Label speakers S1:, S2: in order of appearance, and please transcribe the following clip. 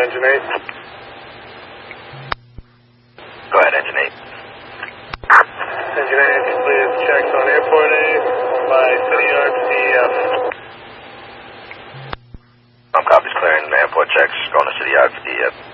S1: Engine 8.
S2: Go ahead, Engine 8.
S1: Engine 8, please checks on Airport 8 by City Yard to DEF.
S2: Copies clearing the airport checks, going to City Yard for DEF.